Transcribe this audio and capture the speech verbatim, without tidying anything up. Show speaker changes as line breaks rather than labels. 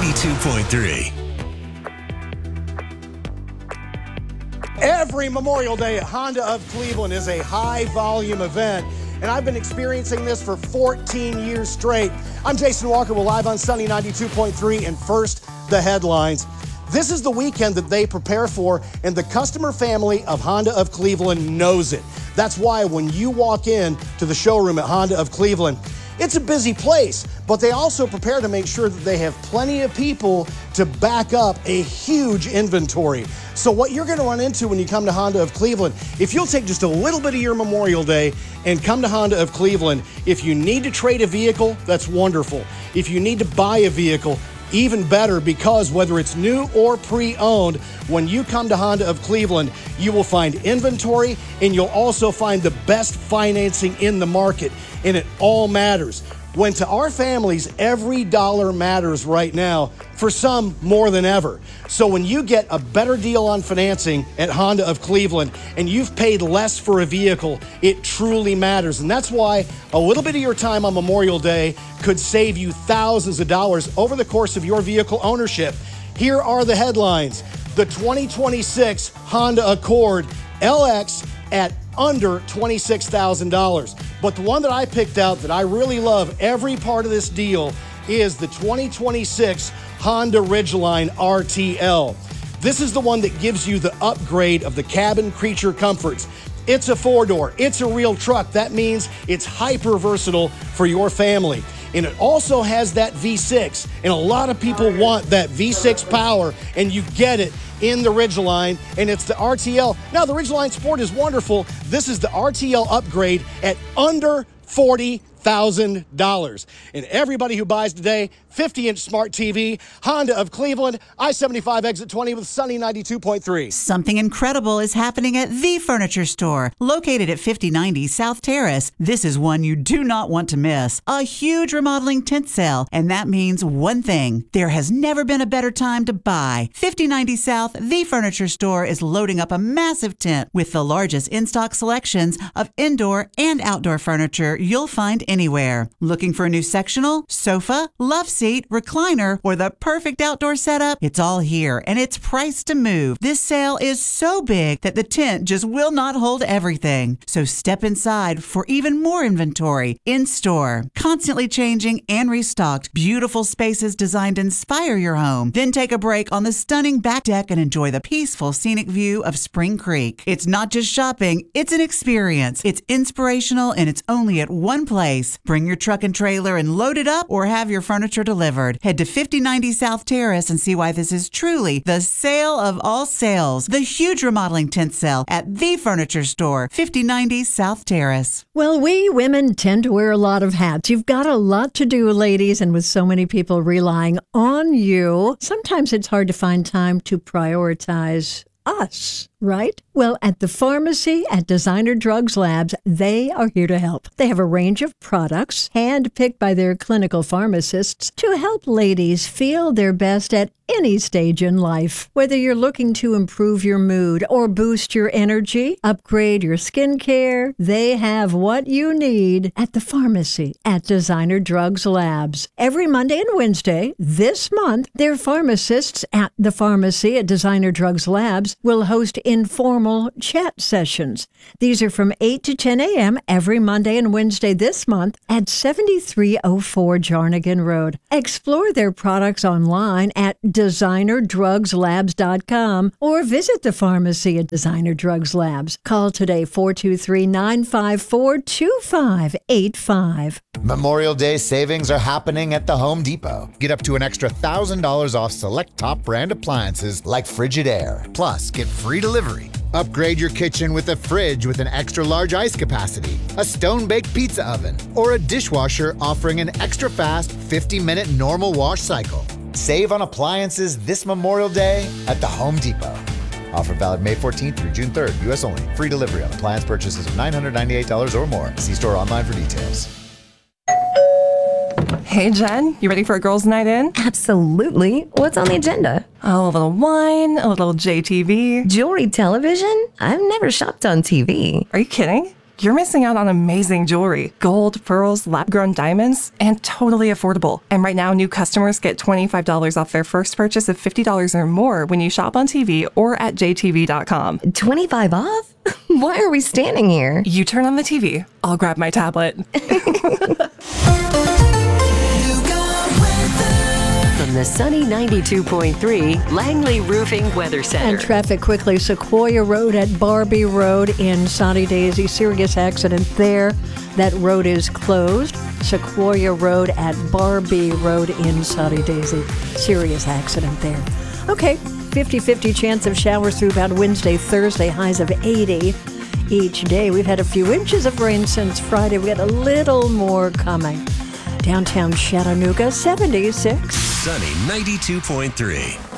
ninety-two point three.
Every Memorial Day at Honda of Cleveland is a high-volume event, and I've been experiencing this for fourteen years straight. I'm Jason Walker. We're live on Sunny ninety-two point three, and first, the headlines. This is the weekend that they prepare for, and the customer family of Honda of Cleveland knows it. That's why when you walk in to the showroom at Honda of Cleveland, it's a busy place, but they also prepare to make sure that they have plenty of people to back up a huge inventory. So what you're gonna run into when you come to Honda of Cleveland, if you'll take just a little bit of your Memorial Day and come to Honda of Cleveland, if you need to trade a vehicle, that's wonderful. If you need to buy a vehicle, even better, because whether it's new or pre-owned, when you come to Honda of Cleveland, you will find inventory and you'll also find the best financing in the market, and it all matters. When to our families, every dollar matters right now, for some more than ever. So when you get a better deal on financing at Honda of Cleveland and you've paid less for a vehicle, it truly matters. And that's why a little bit of your time on Memorial Day could save you thousands of dollars over the course of your vehicle ownership. Here are the headlines. The twenty twenty-six Honda Accord L X at under twenty-six thousand dollars. But the one that I picked out that I really love every part of this deal is the twenty twenty-six Honda Ridgeline R T L. This is the one that gives you the upgrade of the cabin creature comforts. It's a four-door, it's a real truck. That means it's hyper versatile for your family. And it also has that V six, and a lot of people want that V six power, and you get it in the Ridgeline, and it's the R T L. Now, the Ridgeline Sport is wonderful. This is the R T L upgrade at under forty thousand dollars. And everybody who buys today, fifty inch smart T V, Honda of Cleveland, I seventy-five exit twenty with Sunny ninety-two point three.
Something incredible is happening at The Furniture Store, located at fifty ninety South Terrace. This is one you do not want to miss. A huge remodeling tent sale, and that means one thing. There has never been a better time to buy. fifty ninety South, The Furniture Store is loading up a massive tent with the largest in-stock selections of indoor and outdoor furniture you'll find anywhere. Looking for a new sectional, sofa, love seat, recliner, or the perfect outdoor setup? It's all here, and it's priced to move. This sale is so big that the tent just will not hold everything. So step inside for even more inventory in store. Constantly changing and restocked. Beautiful spaces designed to inspire your home. Then take a break on the stunning back deck and enjoy the peaceful scenic view of Spring Creek. It's not just shopping, it's an experience. It's inspirational, and it's only at one place. Bring your truck and trailer and load it up, or have your furniture delivered. Head to fifty ninety South Terrace and see why this is truly the sale of all sales. The huge remodeling tent sale at The Furniture Store, fifty ninety South Terrace.
Well, we women tend to wear a lot of hats. You've got a lot to do, ladies, and with so many people relying on you, sometimes it's hard to find time to prioritize us, right? Well, at the pharmacy at Designer Drugs Labs, they are here to help. They have a range of products handpicked by their clinical pharmacists to help ladies feel their best at any stage in life. Whether you're looking to improve your mood or boost your energy, upgrade your skincare, they have what you need at the pharmacy at Designer Drugs Labs. Every Monday and Wednesday this month, their pharmacists at the pharmacy at Designer Drugs Labs will host informal chat sessions. These are from eight to ten a.m. every Monday and Wednesday this month at seventy-three oh four Jarnigan Road. Explore their products online at designer drugs labs dot com or visit the pharmacy at Designer Drugs Labs. Call today four two three, nine five four, two five eight five.
Memorial Day savings are happening at the Home Depot. Get up to an extra one thousand dollars off select top brand appliances like Frigidaire. Plus, get free delivery. Upgrade your kitchen with a fridge with an extra large ice capacity, a stone-baked pizza oven, or a dishwasher offering an extra fast fifty minute normal wash cycle. Save on appliances this Memorial Day at the Home Depot. Offer valid May fourteenth through June third, U S only. Free delivery on appliance purchases of nine hundred ninety-eight dollars or more. See store online for details.
Hey, Jen, you ready for a girls' night in?
Absolutely. What's on the agenda?
Oh, a little wine, a little J T V.
Jewelry television? I've never shopped on T V.
Are you kidding? you're missing out on amazing jewelry. Gold, pearls, lab-grown diamonds, and totally affordable. And right now, new customers get twenty-five dollars off their first purchase of fifty dollars or more when you shop on T V or at j t v dot com.
twenty-five off? Why are we standing here?
You turn on the T V, I'll grab my tablet.
From the sunny ninety-two point three Langley Roofing Weather Center.
And traffic quickly. Sequoia Road at Barbie Road in Soddy Daisy. Serious accident there. That road is closed. Sequoia Road at Barbie Road in Soddy Daisy. Serious accident there. Okay, fifty-fifty chance of showers through about Wednesday, Thursday. Highs of eighty each day. We've had a few inches of rain since Friday. We got a little more coming. Downtown Chattanooga, seventy-six.
Sunny ninety-two point three.